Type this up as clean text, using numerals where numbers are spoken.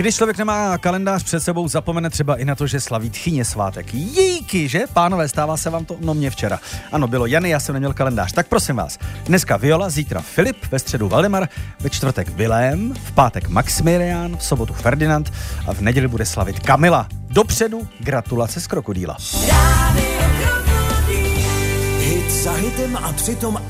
Když člověk nemá kalendář před sebou, zapomene třeba i na to, že slaví tchyně svátek. Jíky, že? Pánové, stává se vám to? No mě včera. Ano, bylo Jany, já jsem neměl kalendář. Tak prosím vás, dneska Viola, zítra Filip, ve středu Valdemar, ve čtvrtek Vilém, v pátek Maximilián, v sobotu Ferdinand a v neděli bude slavit Kamila. Dopředu gratulace z Krokodýla. Hit za hitem a přitom